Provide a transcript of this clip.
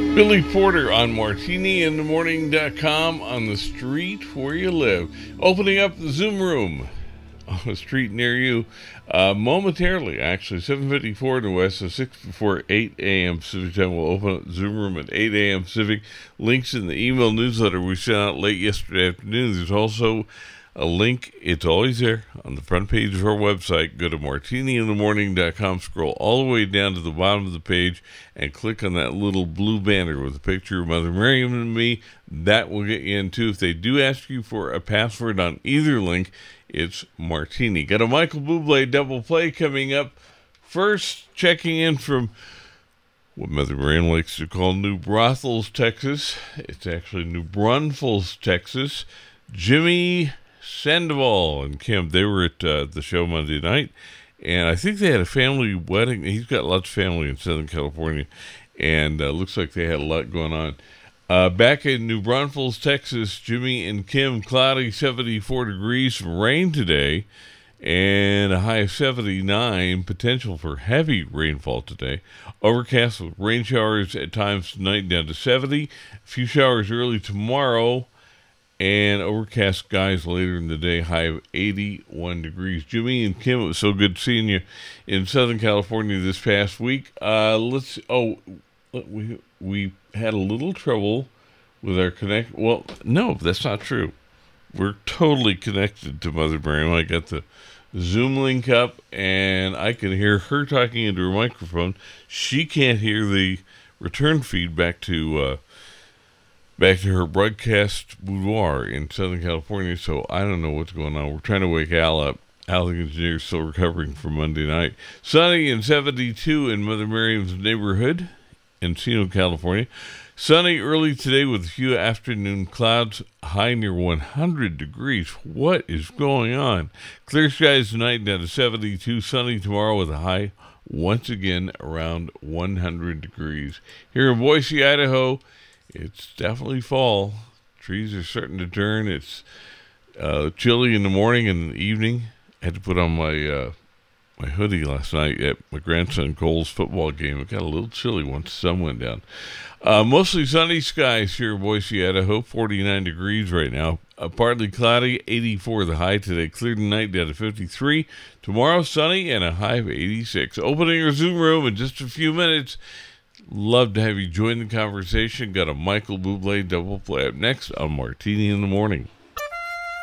Billy Porter on martiniinthemorning.com on the street where you live. Opening up the Zoom room on a street near you momentarily, actually. 7:54 in the west, so 6 before 8 a.m. Pacific time. We'll open up Zoom room at 8 a.m. Pacific. Links in the email newsletter we sent out late yesterday afternoon. There's also a link, it's always there on the front page of our website. Go to martiniinthemorning.com, scroll all the way down to the bottom of the page, and click on that little blue banner with a picture of Mother Miriam and me. That will get you in too. If they do ask you for a password on either link, it's Martini. Got a Michael Bublé double play coming up. First, checking in from what Mother Miriam likes to call New Braunfels, Texas. It's actually New Braunfels, Texas. Jimmy Sandoval and Kim, they were at the show Monday night, and I think they had a family wedding. He's got lots of family in Southern California, and looks like they had a lot going on. Back in New Braunfels, Texas, Jimmy and Kim, cloudy, 74 degrees, some rain today, and a high of 79, potential for heavy rainfall today. Overcast with rain showers at times tonight down to 70, a few showers early tomorrow, and overcast skies later in the day, high of 81 degrees. Jimmy and Kim, it was so good seeing you in Southern California this past week. We had a little trouble with our connect. Well, no, that's not true. We're totally connected to Mother Miriam. I got the Zoom link up, and I can hear her talking into her microphone. She can't hear the return feed back to her broadcast boudoir in Southern California, so I don't know what's going on. We're trying to wake Al up. Al, the engineer, is still recovering from Monday night. Sunny and 72 in Mother Miriam's neighborhood, Encino, California. Sunny early today with a few afternoon clouds, high near 100 degrees. What is going on? Clear skies tonight down to 72. Sunny tomorrow with a high once again around 100 degrees. Here in Boise, Idaho, it's definitely fall. Trees are starting to turn. It's chilly in the morning and in the evening. I had to put on my hoodie last night at my grandson Cole's football game. It got a little chilly once the sun went down. Mostly sunny skies here in Boise, Idaho. 49 degrees right now. Partly cloudy, 84 the high today. Clear tonight down to 53. Tomorrow sunny and a high of 86. Opening our Zoom room in just a few minutes. Love to have you join the conversation. Got a Michael Bublé double play up next on Martini in the Morning.